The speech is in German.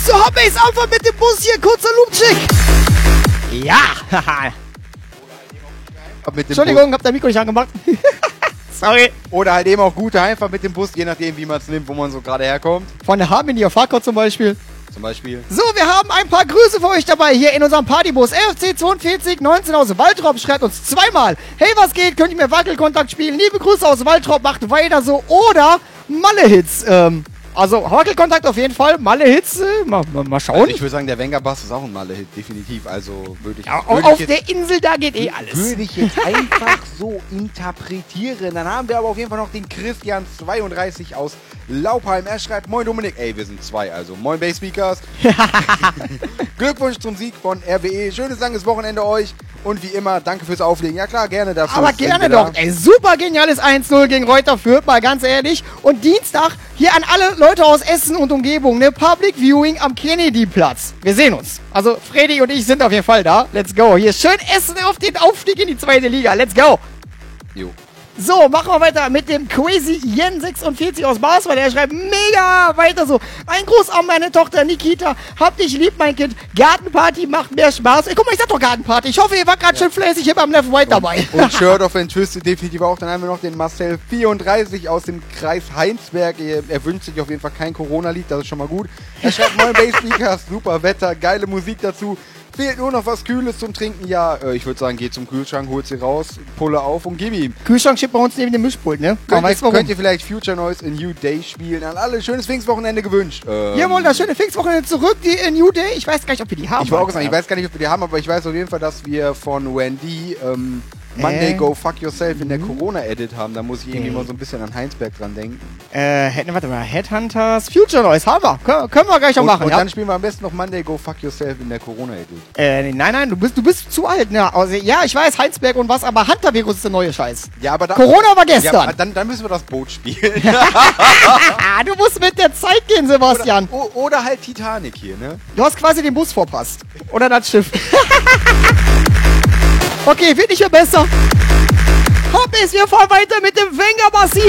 So, Hobbys, Anfang mit dem Bus hier, kurzer Loop-Check. Ja, haha. Entschuldigung, hab dein Mikro nicht angemacht. Sorry. Oder halt eben auch gute Heimfahrt mit dem Bus, je nachdem, wie man es nimmt, wo man so gerade herkommt. Von der Harmony auf Farkot zum Beispiel. Zum Beispiel. So, wir haben ein paar Grüße für euch dabei hier in unserem Partybus. FC 4219 aus Waltrop schreibt uns zweimal. Hey, was geht? Könnt ihr mir Wackelkontakt spielen? Liebe Grüße aus Waltrop, macht weiter so. Oder Malle-Hits. Also Wackelkontakt auf jeden Fall. Malle-Hits, mal schauen. Also ich würde sagen, der Wenger-Bass ist auch ein Malle-Hit, definitiv. Also würde ich... Ja, auf der Insel, da geht eh alles. Würde ich jetzt einfach so interpretieren. Dann haben wir aber auf jeden Fall noch den Christian 32 aus Laupheim. Er schreibt, moin Dominik. Ey, wir sind zwei, also moin Bass-Speakers. Glückwunsch zum Sieg von RWE. Schönes langes Wochenende euch. Und wie immer, danke fürs Auflegen. Ja klar, gerne dafür. Aber gerne doch. Ey, super geniales 1-0 gegen Reuter Fürth, mal ganz ehrlich. Und Dienstag hier an alle Leute aus Essen und Umgebung, ne? Public Viewing am Kennedy-Platz. Wir sehen uns. Also Freddy und ich sind auf jeden Fall da. Let's go. Hier schön Essen auf den Aufstieg in die 2. Liga. Let's go. Jo. So, machen wir weiter mit dem Crazy Yen 46 aus Basel. Der schreibt mega weiter so. Ein Gruß an meine Tochter Nikita. Hab dich lieb, mein Kind. Gartenparty macht mehr Spaß. Ey, guck mal, ich sag doch Gartenparty. Ich hoffe, ihr wart gerade schön fleißig hier beim Left White dabei. Und Shirt of and Twisted definitiv auch. Dann haben wir noch den Marcel 34 aus dem Kreis Heinsberg. Er wünscht sich auf jeden Fall kein Corona-Lied. Das ist schon mal gut. Er schreibt, moin Bass-Speakers, super Wetter, geile Musik dazu. Fehlt nur noch was Kühles zum Trinken. Ja, ich würde sagen, geht zum Kühlschrank, holt sie raus, Pulle auf und gib ihm. Kühlschrank steht bei uns neben dem Mischpult, ne? Könnt ihr vielleicht Future Noise in New Day spielen? An alle schönes Pfingstwochenende gewünscht. Jawohl, das schöne Pfingstwochenende zurück, die in New Day. Ich weiß gar nicht, ob wir die haben. Ich wollte auch sagen, ich weiß gar nicht, ob wir die haben, aber ich weiß auf jeden Fall, dass wir von Wendy Monday Go Fuck Yourself in der Corona-Edit haben. Da muss ich irgendwie mal so ein bisschen an Heinsberg dran denken. Warte mal, Headhunters, Future Noise, haben wir. Können wir gleich noch machen. Und dann spielen wir am besten noch Monday Go Fuck Yourself in der Corona-Edit. Nein, du bist zu alt. Ne? Also, ja, ich weiß, Heinsberg und was, aber Hunter-Virus ist der neue Scheiß. Ja, aber Corona war gestern. Ja, dann müssen wir das Boot spielen. Du musst mit der Zeit gehen, Sebastian. Oder halt Titanic hier, ne? Du hast quasi den Bus verpasst. Oder das Schiff. Okay, wird nicht mehr besser. Hopp ist, wir fahren weiter mit dem Wenger-Bass hier.